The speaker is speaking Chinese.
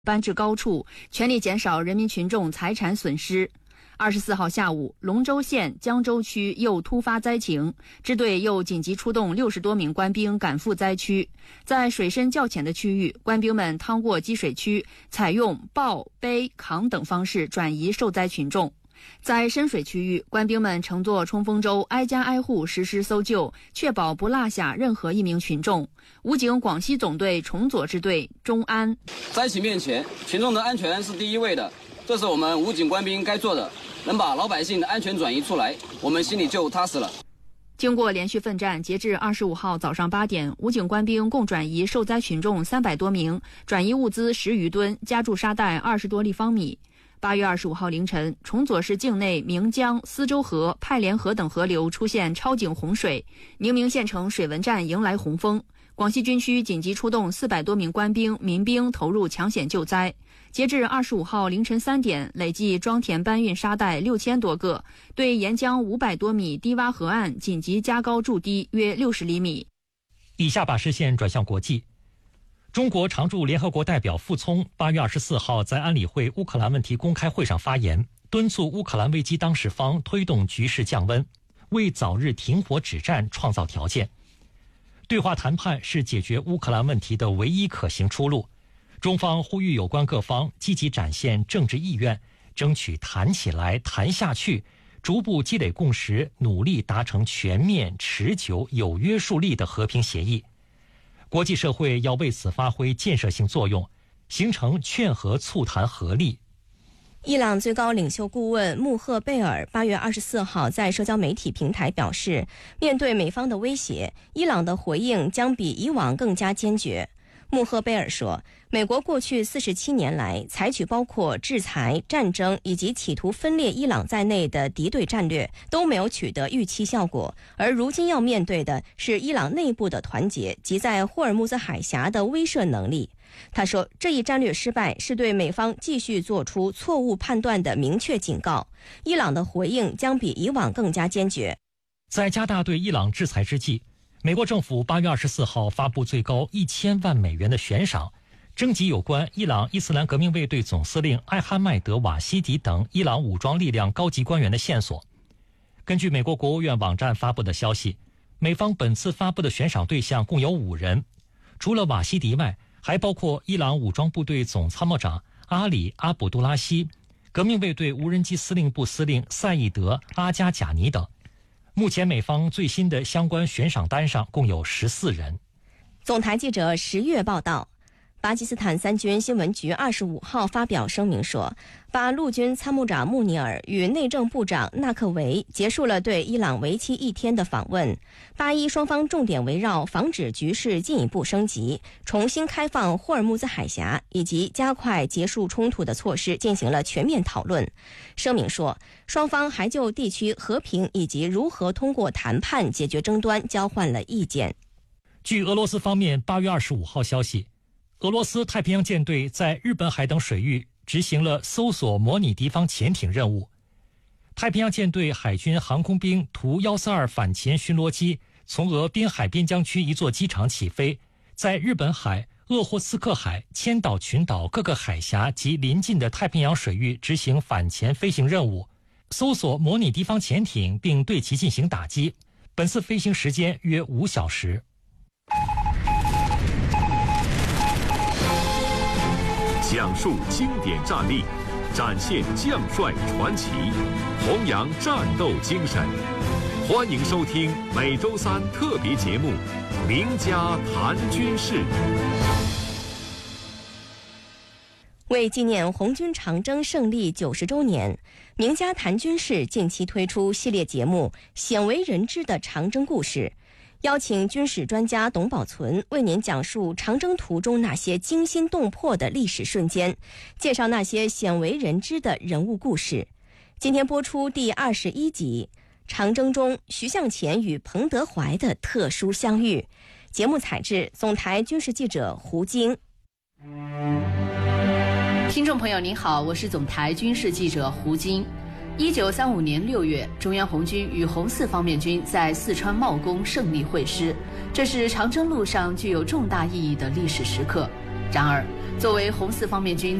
搬至高处，全力减少人民群众财产损失。24号下午，龙州县江州区又突发灾情，支队又紧急出动60多名官兵赶赴灾区。在水深较浅的区域，官兵们趟过积水区，采用抱、背、扛等方式转移受灾群众。在深水区域，官兵们乘坐冲锋舟挨家挨户实施搜救，确保不落下任何一名群众。武警广西总队崇左支队钟安： 灾情面前，群众的安全是第一位的，这是我们武警官兵该做的。能把老百姓的安全转移出来，我们心里就踏实了。 经过连续奋战，截至25号早上8点，武警官兵共转移受灾群众300多名，转移物资10余吨，加注沙袋20多立方米。8月25号凌晨，崇左市境内明江、思州河、派连河等河流出现超警洪水，宁明县城水文站迎来洪峰。广西军区紧急出动400多名官兵、民兵投入抢险救灾。截至25号凌晨3点，累计装填搬运沙袋6000多个，对沿江500多米低洼河岸紧急加高筑堤约60厘米。 以下把视线转向国际。中国常驻联合国代表傅聪8月24号在安理会乌克兰问题公开会上发言，敦促乌克兰危机当事方推动局势降温，为早日停火止战创造条件。对话谈判是解决乌克兰问题的唯一可行出路。中方呼吁有关各方积极展现政治意愿，争取谈起来谈下去，逐步积累共识，努力达成全面、持久、有约束力的和平协议。国际社会要为此发挥建设性作用，形成劝和促谈合力。 伊朗最高领袖顾问穆赫贝尔8月24号在社交媒体平台表示，面对美方的威胁，伊朗的回应将比以往更加坚决。穆赫贝尔说，美国过去47年来采取包括制裁、战争以及企图分裂伊朗在内的敌对战略都没有取得预期效果，而如今要面对的是伊朗内部的团结及在霍尔木兹海峡的威慑能力。他说，这一战略失败是对美方继续做出错误判断的明确警告，伊朗的回应将比以往更加坚决。 在加大对伊朗制裁之际，美国政府8月24号发布最高1000万美元的悬赏，征集有关伊朗伊斯兰革命卫队总司令艾哈迈德·瓦西迪等伊朗武装力量高级官员的线索。根据美国国务院网站发布的消息，美方本次发布的悬赏对象共有5人，除了瓦西迪外，还包括伊朗武装部队总参谋长阿里·阿卜杜拉希、革命卫队无人机司令部司令赛义德·阿加贾尼等。目前美方最新的相关悬赏单上共有14人。 总台记者10月报道，巴基斯坦三军新闻局25号发表声明说，巴陆军参谋长穆尼尔与内政部长纳克维结束了对伊朗为期1天的访问。巴伊双方重点围绕防止局势进一步升级、重新开放霍尔木兹海峡以及加快结束冲突的措施进行了全面讨论。声明说，双方还就地区和平以及如何通过谈判解决争端交换了意见。 据俄罗斯方面8月25号消息，俄罗斯太平洋舰队在日本海等水域执行了搜索模拟敌方潜艇任务。太平洋舰队海军航空兵图142反潜巡逻机从俄滨海边疆区一座机场起飞，在日本海、鄂霍次克海、千岛群岛各个海峡及邻近的太平洋水域执行反潜飞行任务，搜索模拟敌方潜艇并对其进行打击。本次飞行时间约5小时。 讲述经典战例，展现将帅传奇，弘扬战斗精神。欢迎收听每周3特别节目《名家谈军事》。 为纪念红军长征胜利90周年，名家谈军事近期推出系列节目《鲜为人知的长征故事》，邀请军事专家董宝存为您讲述长征途中那些惊心动魄的历史瞬间，介绍那些鲜为人知的人物故事。今天播出第21集，长征中徐向前与彭德怀的特殊相遇。节目采制总台军事记者胡晶。 听众朋友您好，我是总台军事记者胡晶。1935年6月，中央红军与红四方面军在四川茂功胜利会师，这是长征路上具有重大意义的历史时刻。然而， 作为红四方面军